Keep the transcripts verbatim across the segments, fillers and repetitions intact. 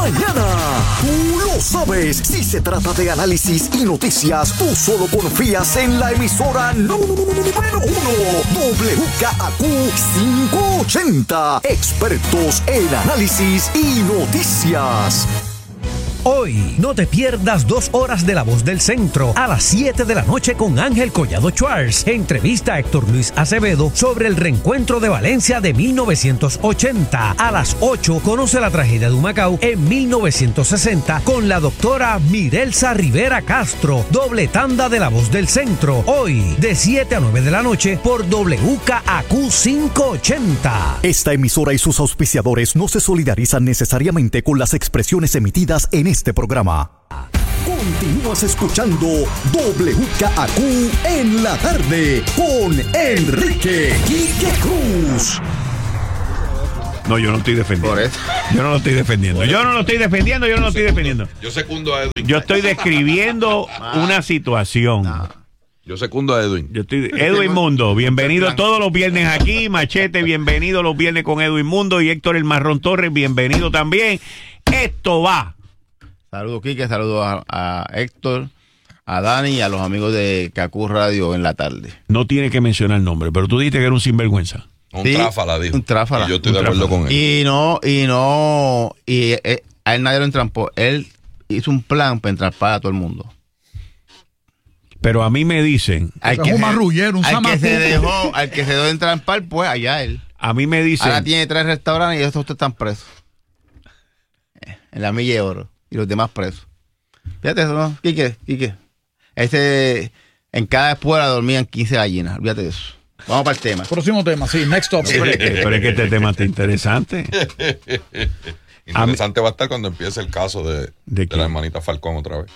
mañana. Tú lo sabes, si se trata de análisis y noticias, tú solo confías en la emisora número uno, W K A Q quinientos ochenta. Expertos en análisis y noticias. Hoy, no te pierdas dos horas de La Voz del Centro a las siete de la noche con Ángel Collado Schwartz. Entrevista a Héctor Luis Acevedo sobre el reencuentro de Valencia de mil novecientos ochenta. A las ocho, conoce la tragedia de Humacao en mil novecientos sesenta con la doctora Mirelsa Rivera Castro. Doble tanda de La Voz del Centro. Hoy, de siete a nueve de la noche por W K A Q quinientos ochenta. Esta emisora y sus auspiciadores no se solidarizan necesariamente con las expresiones emitidas en este programa. Continúas escuchando W K A Q en la tarde con Enrique Quique Cruz. No, yo no estoy defendiendo. Por eso. Yo no lo estoy defendiendo. Yo no lo estoy defendiendo, yo no lo estoy defendiendo. Yo secundo a Edwin. Yo estoy describiendo una situación. Yo secundo a Edwin. Yo estoy, Edwin Mundo, bienvenido todos los viernes aquí. Machete, bienvenido los viernes con Edwin Mundo. Y Héctor El Marrón Torres, bienvenido también. Esto va. Saludos, Quique, saludos a, a Héctor, a Dani y a los amigos de Cacú Radio en la tarde. No tiene que mencionar el nombre, pero tú dijiste que era un sinvergüenza. Un Sí, tráfala, dijo. un tráfala. Y yo estoy Un de acuerdo tráfala. con él. Y no, y no, y eh, a él nadie lo entrampó. Él hizo un plan para entrampar a todo el mundo. Pero a mí me dicen, Al Es un marrullero, un al que zamacuco. se dejó, al que se dejó de entrampar, pues allá él. a mí me dicen, Ahora tiene tres restaurantes y estos ustedes están presos. Eh, En la milla de oro. Y los demás presos. Fíjate eso, ¿no? Quique, Quique. Este, en cada espuela dormían quince gallinas. Fíjate de eso. Vamos para el tema. Próximo tema, sí, next up. pero es que, pero es que este tema está interesante. Interesante va a estar cuando empiece el caso de, ¿De de, quién? la hermanita Falcón otra vez.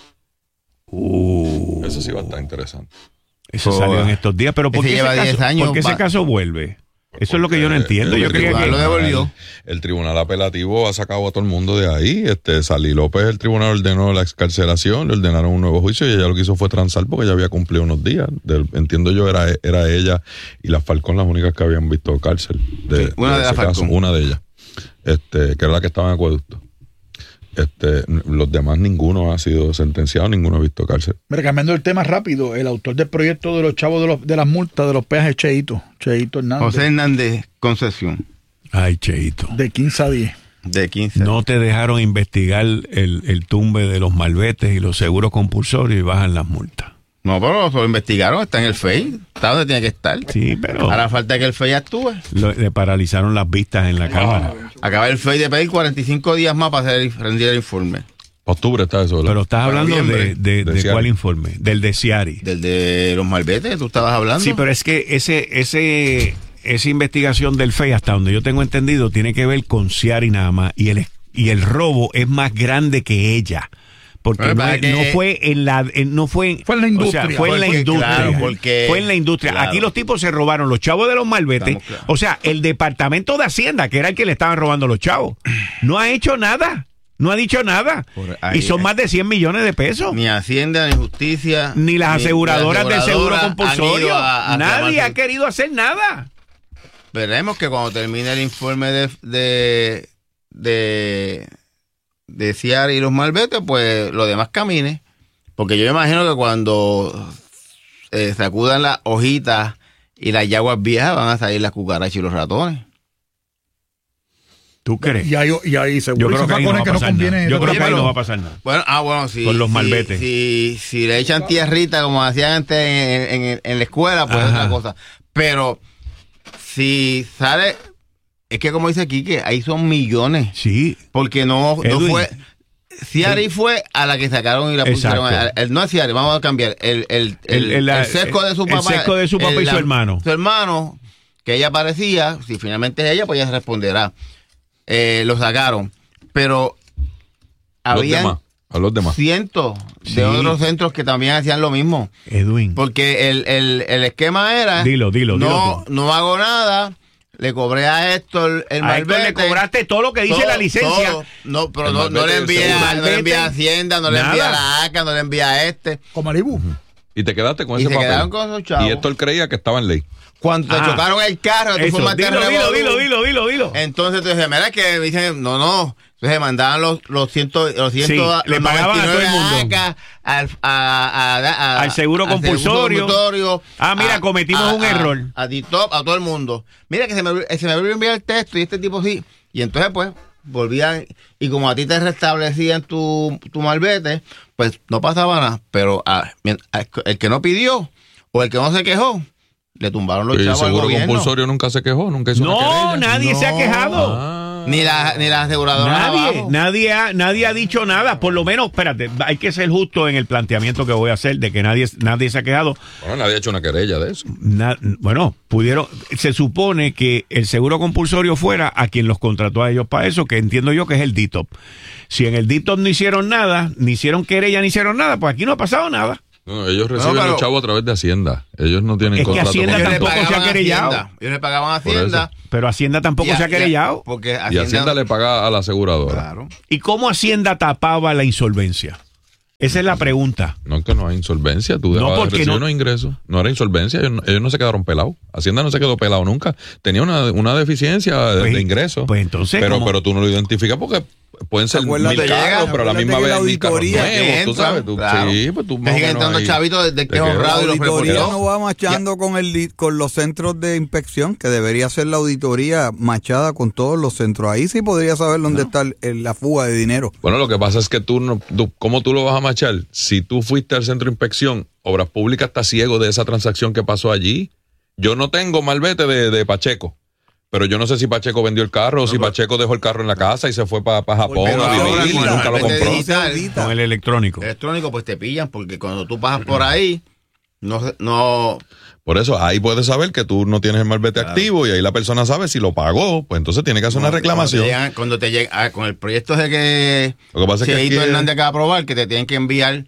Uh, Eso sí va a estar interesante. eso Oh, salió en estos días, pero ¿por ese qué ese lleva diez caso, años, ¿por qué ese va- caso vuelve? Eso es lo que yo no entiendo. El Yo creía tribunal que... lo devolvió. El tribunal apelativo ha sacado a todo el mundo de ahí. Este, Salí López, el tribunal ordenó la excarcelación, le ordenaron un nuevo juicio y ella lo que hizo fue transar porque ella había cumplido unos días. Del- entiendo yo, era, era ella y las Falcón las únicas que habían visto cárcel. De, Sí, una de ese las Falcón. caso, una de ellas, este, que era la que estaba en acueducto. Este, los demás ninguno ha sido sentenciado, ninguno ha visto cárcel. Mira, cambiando el tema rápido, el autor del proyecto de los chavos de, los, de las multas de los peajes, Cheito, Cheito Hernández, José Hernández Concesión, Ay, Cheito. de quince a diez. de quince. No te dejaron investigar el, el tumbe de los malvetes y los seguros compulsorios y bajan las multas. No, pero lo investigaron, está en el F E I, está donde tiene que estar. Sí, pero Ahora falta que el F E I actúe. lo- le paralizaron las vistas en la Cámara. Acaba el F E I de pedir cuarenta y cinco días más para hacer, rendir el informe. Octubre está eso, ¿verdad? Pero estás hablando de, noviembre. de, de De Ciari. cuál informe, del de Ciari. Del de los malvetes, tú estabas hablando. Sí, pero es que ese, ese, esa investigación del F E I, hasta donde yo tengo entendido, tiene que ver con Ciari nada más. Y el, y el robo es más grande que ella. Porque Bueno, no, para es- que- no fue en la en- no fue en, Fue en la industria. o sea, fue en la Porque, industria. claro, porque- fue en la industria. claro. Aquí los tipos se robaron los chavos de los malvetes. Estamos claros. O sea, el departamento de Hacienda, que era el que le estaban robando los chavos, no ha hecho nada. No ha dicho nada. Por ahí, Y son eh. más de cien millones de pesos. Ni Hacienda, ni Justicia. Ni las aseguradoras del seguro aseguradoras han compulsorio. ido a- a Nadie reclamar ha su- querido hacer nada. Veremos que cuando termine el informe de de de, de Ciari y los malvetes, pues lo demás camine. Porque yo imagino que cuando eh, sacudan las hojitas y las yaguas viejas van a salir las cucarachas y los ratones. ¿Tú crees? Y ahí, y ahí seguro Yo creo esos que ahí no va facones a que no pasar conviene. nada. Yo creo que ahí pero- no va a pasar nada. Bueno, ah, bueno, sí. Con los si- malvetes. Si, si le echan tierrita como hacían antes en, en- en la escuela, pues es Ajá. otra cosa. Pero si sale, es que como dice Quique, ahí son millones. Sí. Porque no, no Edwin. fue. Ciari fue a la que sacaron y la Exacto. pusieron. a- el, no es Ciari, vamos a cambiar. El, el, el, El- el- la- el sesco de su el papá. sesco de su papá y su hermano. Su hermano, que ella parecía, si finalmente es ella, pues ella responderá. Eh, lo sacaron. Pero Los habían demás, a los demás. cientos Sí. de otros centros que también hacían lo mismo. Edwin. Porque el, el, el esquema era. Dilo, dilo, no, dilo tú. no hago nada. Le cobré a Héctor el A Héctor le malvete. cobraste todo lo que dice Todo, la licencia. todo. No, pero El no, no malvete le del envía, seguro. no le envía a Malvete, Hacienda, no le nada. envía a la A C A, no le envía a este. Con Malibu. Y te quedaste con y ese se papel. quedaron con esos chavos. Y Héctor creía que estaba en ley. Cuando te Ah, chocaron el carro, tú Eso, formaste dilo, el dilo, revolú. dilo, dilo, dilo, dilo. Entonces tú dices, mira que dicen, no, no. Entonces mandaban los, los cientos, los cientos, Sí, los le pagaban a todo el mundo. acá, al, a, a, a, Al seguro al compulsorio. compulsorio, Ah, mira, cometimos un error. A, a D-Top, a todo el mundo. Mira que se me, se me olvidó enviar el texto y este tipo sí. Y entonces, pues, volvían, y como a ti te restablecían tu, tu malvete, pues no pasaba nada. Pero a, a, el que no pidió o el que no se quejó, le tumbaron los Y el chavos al seguro gobierno. compulsorio nunca se quejó, nunca hizo una No, querella. nadie se ha quejado. Ah. Ni la, ni la aseguradora. Nadie, abajo. nadie ha, nadie ha dicho nada. Por lo menos, espérate, hay que ser justo en el planteamiento que voy a hacer de que nadie, nadie se ha quejado. Bueno, nadie ha hecho una querella de eso. Na- bueno, pudieron, se supone que el seguro compulsorio fuera a quien los contrató a ellos para eso, que entiendo yo que es el D T O P. Si en el D T O P no hicieron nada, ni hicieron querella, ni hicieron nada, pues aquí no ha pasado nada. No, ellos reciben pero- los chavos a través de Hacienda. Ellos no tienen Es que contrato Hacienda con Ellos le tampoco se ha pagaban a querellado. Hacienda. Ellos le pagaban a Por eso. Hacienda. Pero Hacienda tampoco Y a- se ha y a- querellado. Porque Y Hacienda, Hacienda le paga a la aseguradora. Claro. ¿Y cómo Hacienda tapaba la insolvencia? Esa es la pregunta. No, que no hay insolvencia. Tú No, dejabas de porque recibir no- unos ingresos. No era insolvencia. Ellos no, ellos no se quedaron pelados. Hacienda no se quedó pelado nunca. Tenía una, una deficiencia de, Pues- de ingresos. pues entonces, Pero, ¿cómo? pero tú no lo identificas porque pueden ser mil Acuérdate, carros, llega, pero a la acuérdate misma que vez la mil carros auditoría nuevos. Tú entran, sabes. Tú, claro. Sí, pues tú Te más o siguen menos entrando ahí chavitos desde te que es quedas. honrado y La los auditoría reporteros. no va machando con el li- con los centros de inspección, que debería ser la auditoría machada con todos los centros. Ahí sí podría saber dónde está el- el- la fuga de dinero. Bueno, lo que pasa es que tú, no, tú, ¿cómo tú lo vas a machar? Si tú fuiste al centro de inspección, Obras Públicas está ciego de esa transacción que pasó allí. Yo no tengo malvete de, de Pacheco, pero yo no sé si Pacheco vendió el carro o si Pacheco dejó el carro en la casa y se fue para Japón Pero a ahora vivir y con el nunca lo malvete compró. digital, Con el electrónico. electrónico, pues te pillan porque cuando tú pasas por ahí, no, se- no Por eso ahí puedes saber que tú no tienes el malvete activo y ahí la persona sabe si lo pagó, pues entonces tiene que hacer una reclamación. Cuando te llegan- cuando te llega, ah, con el proyecto de que Lo que pasa es que Cheito aquí- Hernández acaba de aprobar, que te tienen que enviar,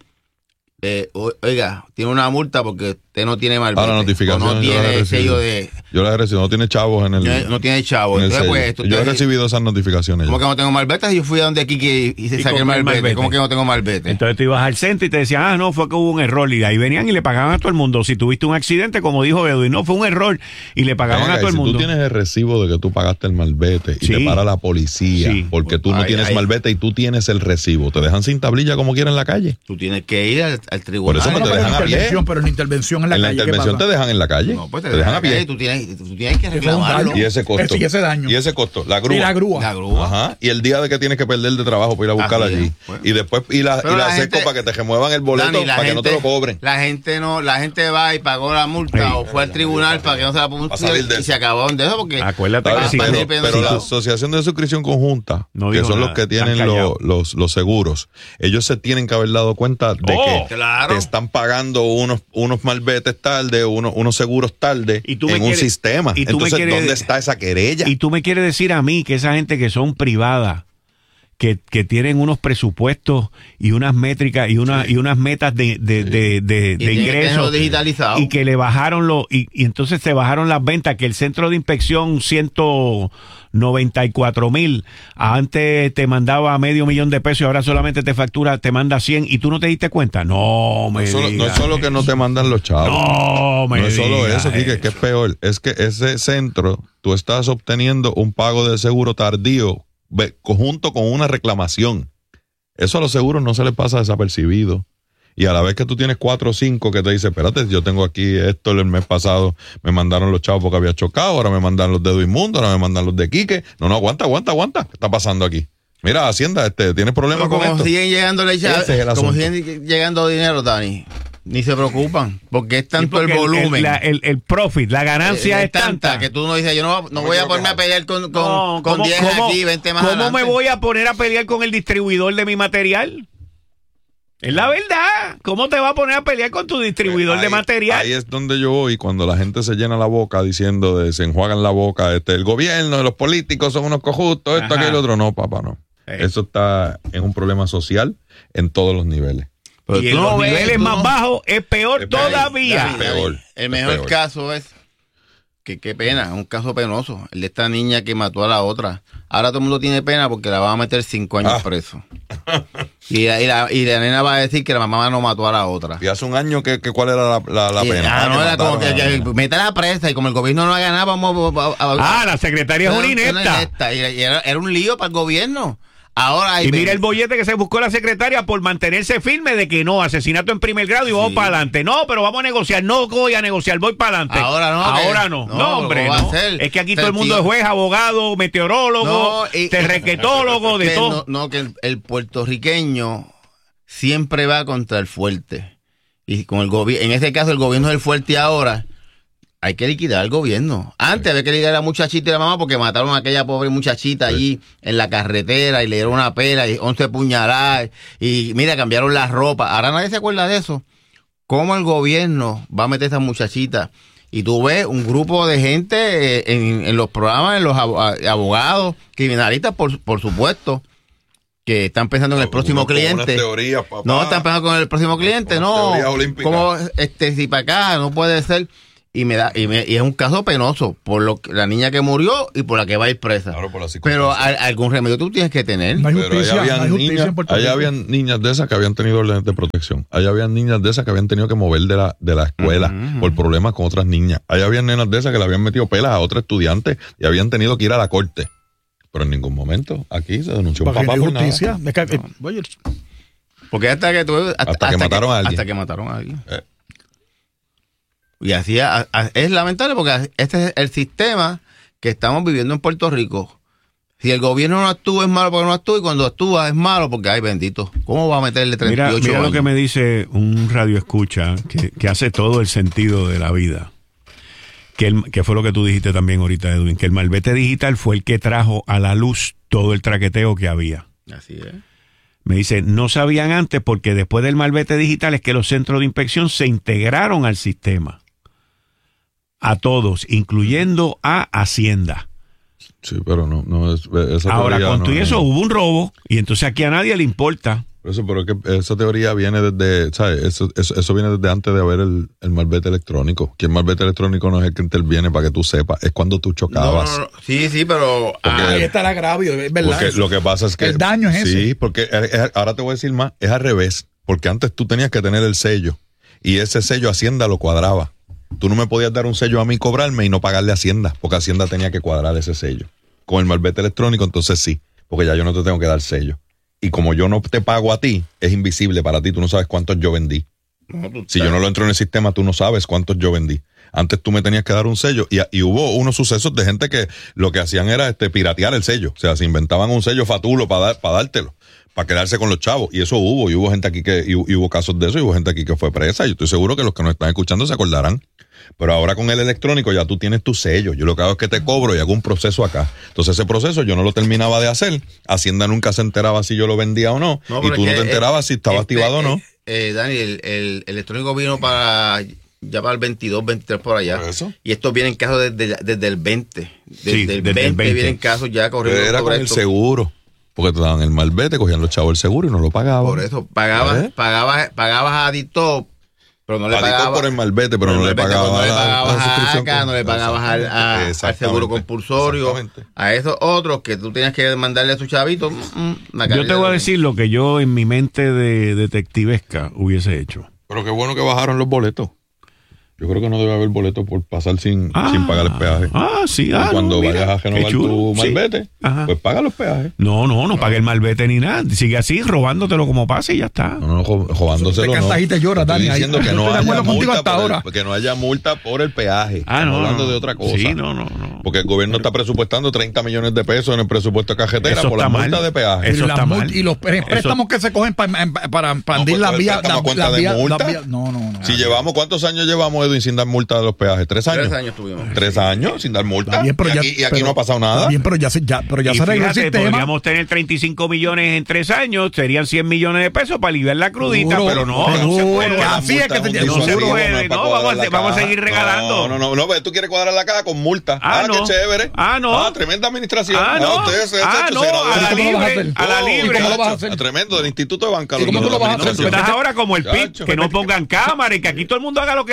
eh, o- oiga, tiene una multa porque usted no tiene malvete. Ah, la notificación, o no yo la he tiene recibido. sello de, Yo la he recibido, no tiene chavos en el, no tiene chavo. en el Entonces, sello. pues, esto- Yo he entonces, recibido esas notificaciones. ¿cómo ya. que no tengo malvete? Yo fui a donde Kiki y, y se Y saqué el compré el malvete. malvete. ¿Cómo que no tengo malvete? Entonces tú ibas al centro y te decían, ah, no, fue que hubo un error. Y ahí venían y le pagaban a todo el mundo. Si tuviste un accidente, como dijo Edwin, no, fue un error. Y le pagaban Venga, a todo y el si mundo. tú tienes el recibo de que tú pagaste el malvete y Sí. te para la policía Sí. porque tú no Ay, tienes ay. malvete y tú tienes el recibo, te dejan sin tablilla como quiera en la calle. Tú tienes que ir al, al Por tribunal. eso no Bueno, te pero, dejan en a pie. intervención, pero en intervención en la En la calle, ¿qué intervención pasa? te dejan en la calle. No, pues te, te dejan a dejan ahí, pie. tú tienes, tú tienes que Eso es un reclamarlo. daño. Y ese costo. Ese- y ese daño. Y ese costo. La grúa. Y la grúa. La grúa. Ajá. Y el día de que tienes que perder de trabajo para ir a buscar Así allí. es, pues. Y después y la, Pero y la, la seco gente- para que te remuevan el boleto Dani, la para que no te gente- lo cobren. La gente no, la gente va y pagó la multa Sí. o fue al tribunal para que no se la ponga Pa' salir de y eso. se acabaron de eso porque Acuérdate Está que bien, sí. pero, Para pero pedir la pensado. Asociación de Suscripción Conjunta, No que dijo son los nada, que tienen están lo- callados. los, los seguros, ellos se tienen que haber dado cuenta de Oh, que claro. te están pagando unos, unos malvetes tarde, unos, unos seguros tarde Y tú me en un quieres- sistema. y tú me Entonces, quieres- ¿dónde está esa querella? Y tú me quieres decir a mí que esa gente que son privadas, que, que tienen unos presupuestos y unas métricas y, una, y unas metas de, de, de, de, de y tiene que tenerlo ingresos digitalizado. y que le bajaron los y, y entonces se bajaron las ventas, que el centro de inspección ciento noventa y cuatro mil antes te mandaba medio millón de pesos y ahora solamente te factura, te manda cien y tú no te diste cuenta. No, me No es solo, no digas es solo que no te mandan los chavos. No, me No es solo digas eso, Quique, que es peor. Es que ese centro, tú estás obteniendo un pago de seguro tardío ve- junto con una reclamación. Eso a los seguros no se les pasa desapercibido. Y a la vez que tú tienes cuatro o cinco que te dicen, espérate, yo tengo aquí esto el mes pasado, me mandaron los chavos porque había chocado, ahora me mandan los dedos inmundos, ahora me mandan los de Quique. No, no, aguanta, aguanta, aguanta. ¿Qué está pasando aquí? Mira, Hacienda, este, ¿tienes problemas Pero con como esto? siguen llegando Ese es el como asunto. siguen llegando dinero, Dani, ni se preocupan, porque es Sí, tanto el porque volumen. la- el, el profit, la ganancia Eh, es tanta que tú no dices, yo no, no voy a ponerme a pelear con, con, No, con ¿cómo- diez cómo- aquí, veinte más ¿Cómo me adelante. voy a poner a pelear con el distribuidor de mi material? Es la verdad. ¿Cómo te va a poner a pelear con tu distribuidor Ahí- de material? Ahí es donde yo voy cuando la gente se llena la boca diciendo, de, se enjuagan la boca, este, el gobierno, los políticos son unos cojutos, esto, Ajá. aquello, otro. No, papá, no. Eh. Eso está en un problema social en todos los niveles. Pero y tú en no los ves, niveles tú más no- bajos es peor Es peor. todavía. David, David, peor, el es mejor peor. caso es que qué pena, es un caso penoso. El de esta niña que mató a la otra. Ahora todo el mundo tiene pena porque la van a meter cinco años Ah. preso. Y, y, la, y la nena va a decir que la mamá no mató a la otra. Y hace un año que, que cuál era la, la, la Y, pena. ah, no, que era como que, mataron que a- mete a la presa y como el gobierno no ha ganado, vamos a... a- a- Ah, la secretaria es una inepta. Y, y era, era un lío para el gobierno. Ahora hay Y mira el bollete que se buscó la secretaria por mantenerse firme de que no, asesinato en primer grado y vamos Sí. para adelante. No, pero vamos a negociar. No voy a negociar, voy para adelante. Ahora no, Ahora que- no. no, No, hombre. ¿cómo va a No. ser? Es que aquí todo el Pero, mundo tío, es juez, abogado, meteorólogo, No, y- terrequetólogo, de que todo. No, no, que el, el puertorriqueño siempre va contra el fuerte. Y con el gobierno, en este caso el gobierno es el fuerte ahora. Hay que liquidar al gobierno. Antes había que liquidar a la muchachita y la mamá porque mataron a aquella pobre muchachita allí en la carretera y le dieron una pela y once puñaladas. Y mira, cambiaron la ropa. Ahora nadie se acuerda de eso. ¿Cómo el gobierno va a meter a esa muchachita? Y tú ves un grupo de gente eh, en, en los programas, en los abo- abogados, criminalistas, por, por supuesto, que están pensando en el próximo Uno con unas cliente. teorías, papá. No, están pensando con el próximo cliente, Unas no. teorías olímpicas. Como este, si para acá no puede ser. Y me da y, me, y es un caso penoso por lo que, la niña que murió y por la que va a ir presa. Claro, por las Pero circunstancias. a- algún remedio tú tienes que tener. No hay Pero justicia, allá no hay habían, justicia niñas, en Puerto allá Rico. habían niñas de esas que habían tenido órdenes de protección. Allá habían niñas de esas que habían tenido que mover de la, de la escuela Ujú. por problemas con otras niñas. Allá habían nenas de esas que le habían metido pelas a otros estudiantes y habían tenido que ir a la corte. Pero en ningún momento aquí se denunció un Para que papá no por hay justicia. nada. Es que, eh, oye, Porque hasta que tú, hasta, Hasta que mataron a alguien. Hasta que mataron a alguien. Eh. Y así a- a- es lamentable porque este es el sistema que estamos viviendo en Puerto Rico. Si el gobierno no actúa es malo porque no actúa y cuando actúa es malo porque, ay bendito, ¿cómo va a meterle treinta y Mira, ocho mira lo años? que me dice un radio escucha que, que hace todo el sentido de la vida. Que, el- que fue lo que tú dijiste también ahorita, Edwin, que el malvete digital fue el que trajo a la luz todo el traqueteo que había. Así es. Me dice, no sabían antes porque después del malvete digital es que los centros de inspección se integraron al sistema. A todos, incluyendo a Hacienda. Sí, pero no, no es, esa Ahora, teoría con no todo es- eso hubo un robo y entonces aquí a nadie le importa. Por eso, pero es que esa teoría viene desde, ¿sabes? Eso, eso, eso viene desde antes de haber el, el malvete electrónico. Que el malvete electrónico no es el que interviene para que tú sepas, es cuando tú No, chocabas. no, no. Sí, sí, pero Porque- ah, ahí está el agravio, es verdad. Porque eso. lo que pasa es que... El daño es Sí, ese. porque es- es- ahora te voy a decir más, es al revés. Porque antes tú tenías que tener el sello y ese sello Hacienda lo cuadraba. Tú no me podías dar un sello a mí y cobrarme y no pagarle a Hacienda, porque Hacienda tenía que cuadrar ese sello. Con el malvete electrónico, entonces sí, porque ya yo no te tengo que dar sello. Y como yo no te pago a ti, es invisible para ti, tú no sabes cuántos yo vendí. no, tú Si estás- yo no lo entro en el sistema, tú no sabes cuántos yo vendí. Antes tú me tenías que dar un sello y, y hubo unos sucesos de gente que lo que hacían era este piratear el sello. O sea, se inventaban un sello fatulo para dar, para dártelo, para quedarse con los chavos. Y eso hubo, y hubo gente aquí que, y, y hubo casos de eso, y hubo gente aquí que fue presa. Y estoy seguro que los que nos están escuchando se acordarán. Pero ahora con el electrónico ya tú tienes tu sello. Yo lo que hago es que te cobro y hago un proceso acá. Entonces ese proceso yo no lo terminaba de hacer. Hacienda nunca se enteraba si yo lo vendía o no. No, y pero tú es no que, te enterabas eh, si estaba este, activado o no. Eh, eh, Dani, el, el electrónico vino para ya para el veintidós, veintitrés por allá. ¿Por eso? Y estos vienen casos desde, desde el veinte. Desde, Sí, el, desde el veinte veinte. vienen casos ya Pero corriendo. era sobre con el esto. seguro. Porque te daban el malvete, cogían los chavos el seguro y no lo pagaban. Por eso, pagabas, ¿Eh? pagabas, pagabas a Adictop, pero no le Adictop pagabas. por el malvete, pero no le malvete, pagabas no le la- la pagabas a suscripción acá, con- no le pagabas al, a- al Exactamente. seguro compulsorio, Exactamente. a esos otros que tú tenías que mandarle a su chavito. mm, mm, una Yo te calidad voy a de- decir lo que yo en mi mente de detectivesca hubiese hecho. Pero qué bueno que bajaron los boletos. Yo creo que no debe haber boletos por pasar sin, Ah, sin pagar el peaje. Ah, sí, Y ah, cuando no, mira, vayas a qué renovar chulo, tu sí. malvete, Ajá. pues paga los peajes. No, no, no pague el malvete ni nada. Sigue así, robándotelo como pase y ya está. No, no, jo- jodándoselo Te no. cantas y te lloras, Estoy Dani, ahí. diciendo que Yo no estoy de haya acuerdo contigo multa hasta por el- ahora. que no haya multa por el peaje. Ah, Estamos no, hablando no. de otra cosa. Sí, no, no, no. Porque el gobierno está presupuestando treinta millones de pesos en el presupuesto de cajetera Eso por la está multa mal. de peaje. Eso y, las está mul- mal. y los pre- préstamos que se cogen pa- en- para expandir pues, las el vías. préstamo las- cuenta las de vías- las multa. vías- No, no, no. Si llevamos, ¿cuántos años llevamos, Edwin, sin dar multa de los peajes? ¿Tres años? Tres años tuvimos. Tres años sin dar multa. Está bien, pero y ya- aquí, y aquí pero- no ha pasado nada. Está bien, pero ya se, ya, pero ya Y se arregló el fíjate, sistema. podríamos tener treinta y cinco millones en tres años, serían cien millones de pesos para aliviar la crudita, Seguro, pero no, seguro, no se puede. que así es que Multa se- un no se disuasivo, puede, es para no, cuadrar vamos a- la vamos a caja. seguir regalando. No, no, no, no, ve, tú quieres cuadrar la caja con multa. Ah, Ah, no. qué chévere. Ah, no. Ah, tremenda administración. Ah, no. usted se- Ah, se- no, se graduó. a la ¿Y cómo lo vas a libre, hacer? a la Oh, libre. ¿Y cómo lo vas a chacho, hacer? Tremendo, del Instituto de Banca. ¿Y cómo lo- tú lo vas a la hacer? Tú administración. estás ahora como el P I B, Chacho. que no pongan cámara y que aquí todo el mundo haga lo que le dé la Por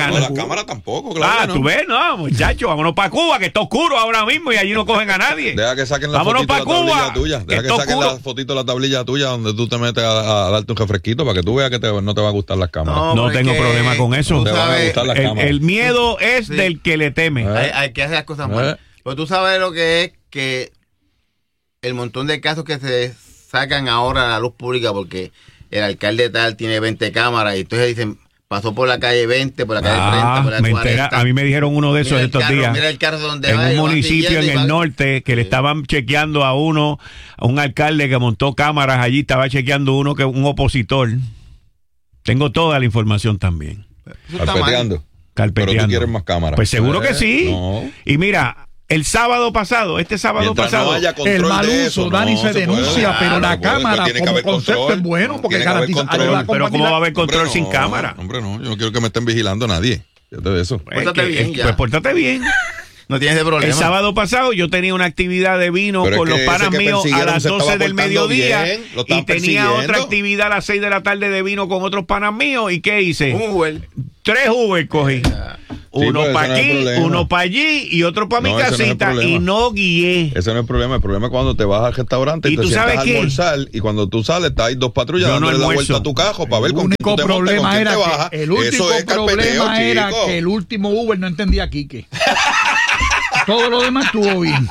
cámaras. No, las cámaras tampoco, claro. Ah, no. tú ves, no, muchachos, vámonos para Cuba, que está oscuro ahora mismo y allí no cogen a nadie. Deja que saquen la Vámonos fotito de la pa' Cuba, tablilla tuya. que Deja que está saquen oscuro. la fotito de la tablilla tuya donde tú te metes a, a darte un refresquito para que tú veas que te- no te va a gustar las cámaras. No, No porque tengo problema con eso. tú te van a sabes, gustar las El, cámaras. el miedo es Sí. del que le teme. Eh. Hay, hay que hacer las cosas mal. Eh. Pero tú sabes lo que es que el montón de casos que se sacan ahora a la luz pública porque el alcalde tal tiene veinte cámaras y entonces dicen, pasó por la calle veinte, por la calle treinta, Ah, por la me cuarenta. entera- a mí me dijeron uno de esos Mira el estos carro, días. Mira el carro donde En va, un y va municipio siguiendo en y el va- norte que le Sí. estaban chequeando a uno, a un alcalde que montó cámaras allí, estaba chequeando uno que un opositor. Tengo toda la información también. Eso está mal. Carpeteando. Carpeteando. Pero tú quieres más cámaras. Pues seguro que Eh, sí. No. Y mira, el sábado pasado, este sábado Mientras pasado, no haya control El mal de uso, eso, Dani, no se puede. denuncia, pero Claro, la no puede, cámara tiene que como haber concepto control. es bueno porque Tiene que haber garantiza control. ayuda a la pero ¿cómo compañía. va a haber control Hombre, sin no, cámara? Hombre, no. Yo no quiero que me estén vigilando nadie. Fíjate de eso. Pues, Pórtate que- bien, que- ya. pues pórtate bien. No tienes ese problema. El sábado pasado yo tenía una actividad de vino Pero es con que los ese panas que míos a persiguieron las se estaba doce del portando mediodía bien, lo y estaban tenía otra persiguiendo. actividad a las seis de la tarde de vino con otros panas míos. ¿Y qué hice? Un Uber. Tres Uber cogí. Uno pero para ese no es aquí, el problema. uno para allí y otro para mi No, ese no es el casita problema. y no guié. Ese no es el problema. El problema es cuando te vas al restaurante y, ¿Y te tú sientas sabes a qué? almorzar y cuando tú sales hay dos patrullas Yo no dándole la almuerzo. vuelta a tu cajo para ver El con quién único tú te montas, con problema quién era te bajas. que el único Eso es carpeteo, problema era chico. que el último Uber no entendía a Quique. Todo lo demás estuvo bien.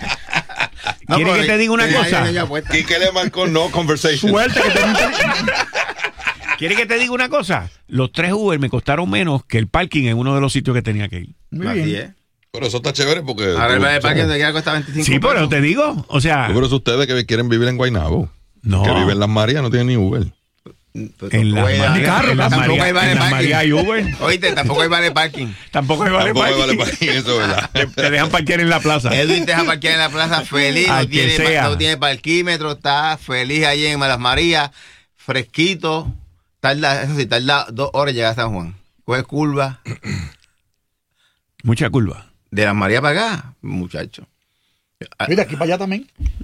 No, ¿Quieres pero que te diga una ya- ya- cosa? ya- ya puesta. ¿Y qué le marcó no conversation? Suerte que te ¿Quieres que te diga una cosa? Los tres Uber me costaron menos que el parking en uno de los sitios que tenía que ir. Muy Así bien. es. Pero eso está chévere porque... Ahora el tú- de parque de aquí cuesta veinticinco Sí, pero pesos. te digo, o sea, Yo creo que es ustedes que quieren vivir en Guaynabo. no. Que viven en Las Marías, no tienen ni Uber. Pues En tampoco las hay- Marías, carro, en las tampoco Marías- hay vale en las parking. Marías hay Uber. Oíste, tampoco hay vale parking. Tampoco hay vale Tampoco hay parking. vale parking, eso es verdad. Te, te dejan parquear en la plaza. Edwin te deja parquear en la plaza feliz, Al no que tiene, sea. no tiene parquímetro, está feliz allí en Las Marías, fresquito. Tarda, eso sí, tarda dos horas llegar a San Juan. Coge curva Mucha curva. de Las Marías para acá, muchacho. Mira, aquí para allá también.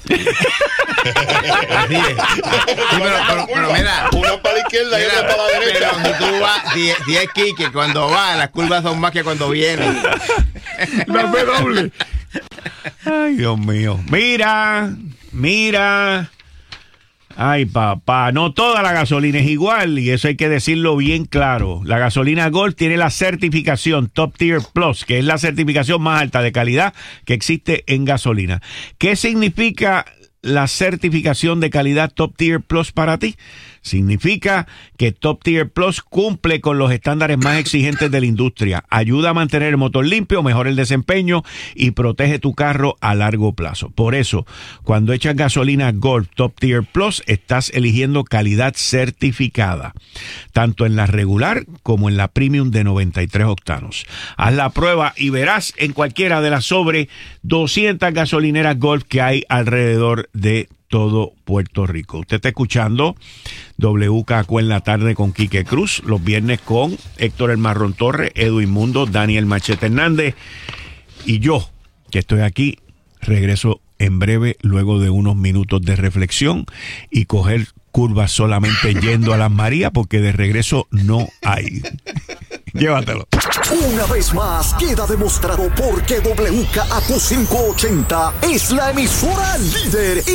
Así es. Sí, pero, pero, pero mira, Una para la izquierda y mira, otra para la pero derecha. si tú vas, si, si es Quique, cuando va, las curvas son más que cuando viene. La B doble. Ay, Dios mío. Mira, mira. Ay, papá, no toda la gasolina es igual y eso hay que decirlo bien claro. La gasolina Golf tiene la certificación Top Tier Plus, que es la certificación más alta de calidad que existe en gasolina. ¿Qué significa la certificación de calidad Top Tier Plus para ti? Significa que Top Tier Plus cumple con los estándares más exigentes de la industria, ayuda a mantener el motor limpio, mejora el desempeño y protege tu carro a largo plazo. Por eso, cuando echas gasolina Golf Top Tier Plus, estás eligiendo calidad certificada, tanto en la regular como en la Premium de noventa y tres octanos. Haz la prueba y verás en cualquiera de las sobre doscientas gasolineras Golf que hay alrededor de todo Puerto Rico. Usted está escuchando W K Q en la tarde con Quique Cruz, los viernes con Héctor El Marrón Torres, Edwin Mundo, Daniel Machete Hernández y yo, que estoy aquí, regreso en breve luego de unos minutos de reflexión y coger curvas solamente yendo a Las Marías porque de regreso no hay. Llévatelo. Una vez más queda demostrado por qué W K A Q quinientos ochenta es la emisora líder